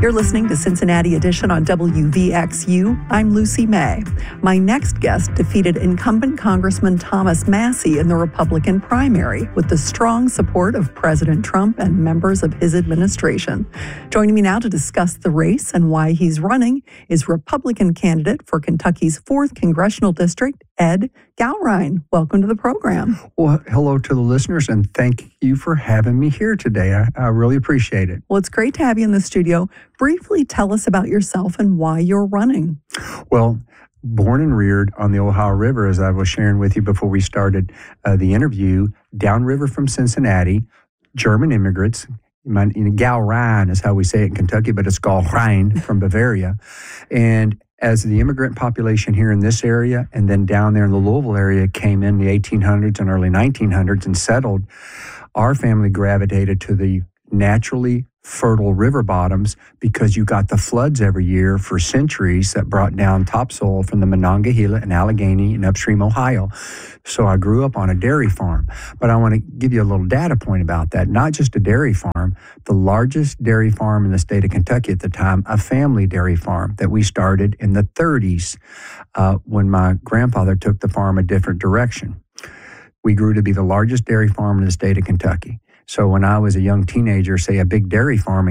You're listening to Cincinnati Edition on WVXU. I'm Lucy May. My next guest defeated incumbent Congressman Thomas Massie in the Republican primary with the strong support of President Trump and members of his administration. Joining me now to discuss the race and why he's running is Republican candidate for Kentucky's 4th Congressional District, Ed Gaurein. Welcome to the program. Well, hello to the listeners, and thank you for having me here today. I really appreciate it. Well, it's great to have you in the studio. Briefly tell us about yourself and why you're running. Well, born and reared on the Ohio River, as I was sharing with you before we started the interview, downriver from Cincinnati, German immigrants. Gaurein is how we say it in Kentucky, but it's Gaurein from Bavaria. And as the immigrant population here in this area and then down there in the Louisville area came in the 1800s and early 1900s and settled, our family gravitated to the naturally fertile river bottoms because you got the floods every year for centuries that brought down topsoil from the Monongahela and Allegheny and upstream Ohio. So I grew up on a dairy farm. But I want to give you a little data point about that. Not just a dairy farm, the largest dairy farm in the state of Kentucky at the time, a family dairy farm that we started in the 30s when my grandfather took the farm a different direction. We grew to be the largest dairy farm in the state of Kentucky. So when I was a young teenager, say a big dairy farm